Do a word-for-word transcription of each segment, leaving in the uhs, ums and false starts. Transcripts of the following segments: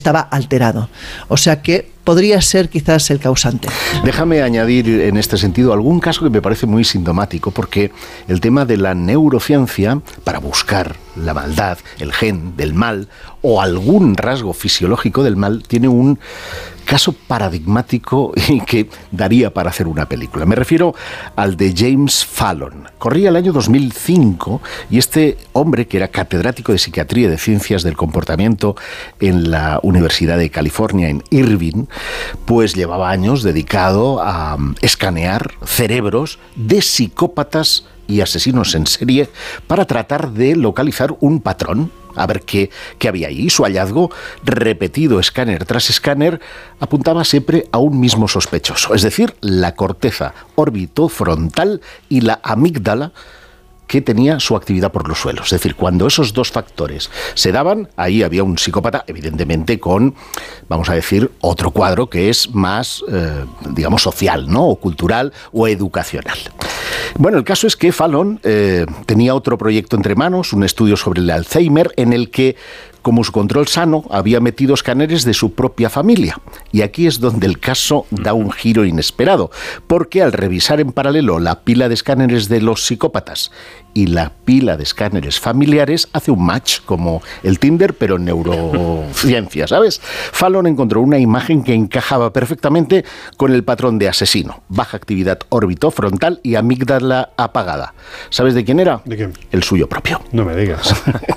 estaba alterado. O sea que podría ser quizás el causante. Déjame añadir en este sentido algún caso que me parece muy sintomático, porque el tema de la neurociencia, para buscar la maldad, el gen del mal o algún rasgo fisiológico del mal, tiene un caso paradigmático y que daría para hacer una película. Me refiero al de James Fallon. Corría el año dos mil cinco y este hombre, que era catedrático de psiquiatría y de ciencias del comportamiento en la Universidad de California en Irvine, pues llevaba años dedicado a escanear cerebros de psicópatas y asesinos en serie para tratar de localizar un patrón, a ver qué, qué había ahí. Su hallazgo, repetido escáner tras escáner, apuntaba siempre a un mismo sospechoso, es decir, la corteza orbitofrontal y la amígdala, que tenía su actividad por los suelos. Es decir, cuando esos dos factores se daban, ahí había un psicópata, evidentemente con, vamos a decir, otro cuadro que es más, eh, digamos, social, ¿no? O cultural o educacional. Bueno, el caso es que Fallon eh, tenía otro proyecto entre manos, un estudio sobre el Alzheimer, en el que, como su control sano, había metido escáneres de su propia familia. Y aquí es donde el caso da un giro inesperado, porque al revisar en paralelo la pila de escáneres de los psicópatas y la pila de escáneres familiares, hace un match, como el Tinder, pero en neurociencia, ¿sabes? Fallon encontró una imagen que encajaba perfectamente con el patrón de asesino: baja actividad orbitofrontal y amígdala apagada. ¿Sabes de quién era? ¿De quién? El suyo propio. No me digas.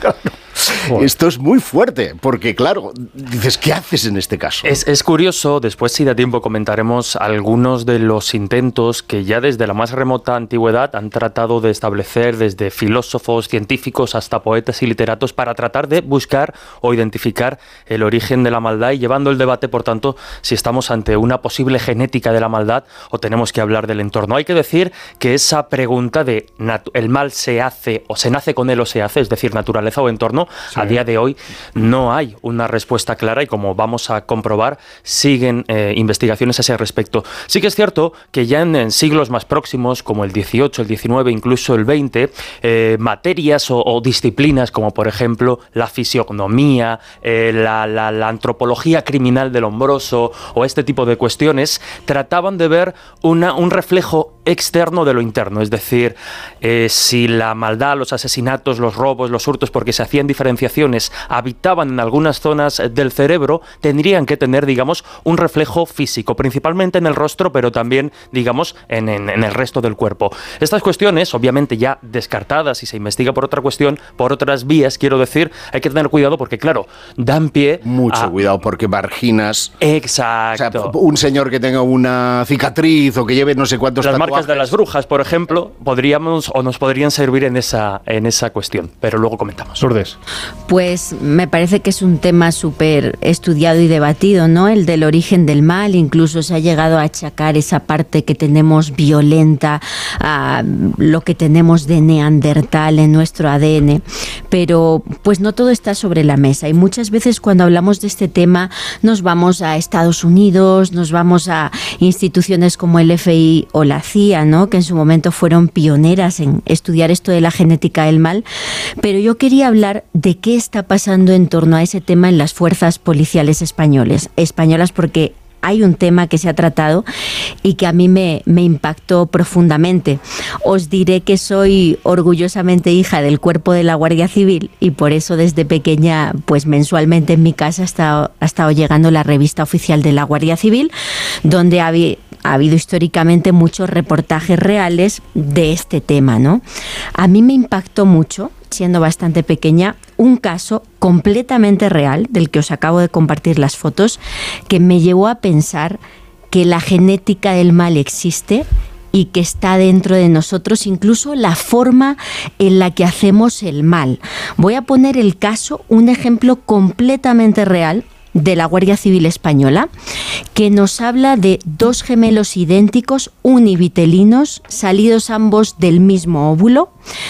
Bueno. Esto es muy fuerte, porque claro, dices, ¿qué haces en este caso? Es, es curioso, después si da tiempo comentaremos algunos de los intentos que ya desde la más remota antigüedad han tratado de establecer desde filósofos, científicos hasta poetas y literatos para tratar de buscar o identificar el origen de la maldad y llevando el debate, por tanto, si estamos ante una posible genética de la maldad o tenemos que hablar del entorno. Hay que decir que esa pregunta de ¿el mal se hace o se nace con él o se hace? Es decir, naturaleza o entorno. Sí. A día de hoy no hay una respuesta clara y, como vamos a comprobar, siguen eh, investigaciones a ese respecto. Sí que es cierto que ya en, en siglos más próximos, como el dieciocho, el diecinueve, incluso el veinte, eh, materias o, o disciplinas como, por ejemplo, la fisionomía, eh, la, la, la antropología criminal del hombroso o este tipo de cuestiones, trataban de ver una, un reflejo externo de lo interno. Es decir, eh, si la maldad, los asesinatos, los robos, los hurtos, porque se hacían diferenciaciones, habitaban en algunas zonas del cerebro, tendrían que tener, digamos, un reflejo físico, principalmente en el rostro, pero también, digamos, en, en, en el resto del cuerpo. Estas cuestiones, obviamente ya descartadas y se investiga por otra cuestión, por otras vías, quiero decir, hay que tener cuidado porque, claro, dan pie Mucho a... cuidado, porque marginas... Exacto. O sea, un señor que tenga una cicatriz o que lleve no sé cuántos Las tatuajes. marcas de las brujas, por ejemplo, podríamos o nos podrían servir en esa, en esa cuestión, pero luego comentamos. Lourdes. Pues me parece que es un tema súper estudiado y debatido, ¿no? El del origen del mal, incluso se ha llegado a achacar esa parte que tenemos violenta, a lo que tenemos de neandertal en nuestro A D N, pero pues no todo está sobre la mesa y muchas veces cuando hablamos de este tema nos vamos a Estados Unidos, nos vamos a instituciones como el F B I o la C I A, ¿no? Que en su momento fueron pioneras en estudiar esto de la genética del mal, pero yo quería hablar de qué está pasando en torno a ese tema en las fuerzas policiales españoles, españolas porque hay un tema que se ha tratado y que a mí me, me impactó profundamente. Os diré que soy orgullosamente hija del Cuerpo de la Guardia Civil y por eso desde pequeña, pues mensualmente en mi casa ha estado, ha estado llegando la revista oficial de la Guardia Civil, donde ha habido, ha habido históricamente muchos reportajes reales de este tema, ¿no? A mí me impactó mucho, siendo bastante pequeña, un caso completamente real, del que os acabo de compartir las fotos, que me llevó a pensar que la genética del mal existe y que está dentro de nosotros, incluso la forma en la que hacemos el mal. Voy a poner el caso, un ejemplo completamente real de la Guardia Civil Española, que nos habla de dos gemelos idénticos, univitelinos, salidos ambos del mismo óvulo,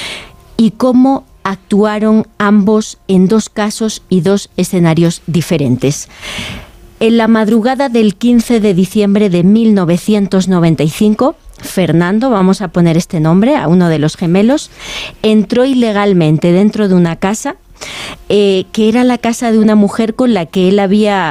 y cómo actuaron ambos en dos casos y dos escenarios diferentes. En la madrugada del quince de diciembre de mil novecientos noventa y cinco, Fernando, vamos a poner este nombre a uno de los gemelos, entró ilegalmente dentro de una casa, eh, que era la casa de una mujer con la que él había